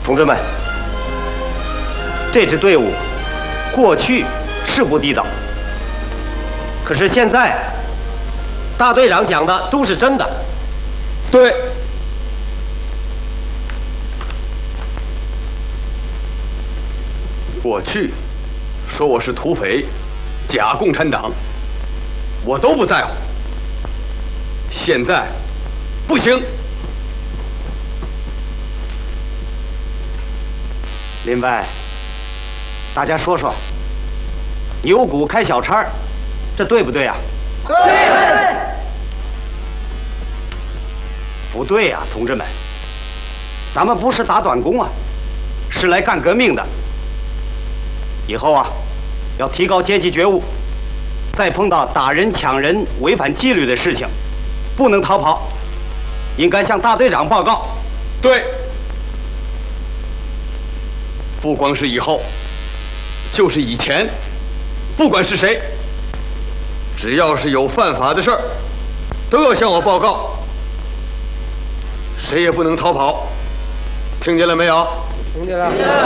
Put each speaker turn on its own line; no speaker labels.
同志们，这支队伍过去是不地道，可是现在大队长讲的都是真的。
对。过去说我是土匪、假共产党，我都不在乎。现在不行。
林外，大家说说，牛股开小差，这对不对啊？
对。
不对呀，同志们，咱们不是打短工啊，是来干革命的。以后啊，要提高阶级觉悟，再碰到打人、抢人、违反纪律的事情，不能逃跑，应该向大队长报告。
对。不光是以后，就是以前，不管是谁，只要是有犯法的事儿，都要向我报告，谁也不能逃跑，听见了没有？
听见了。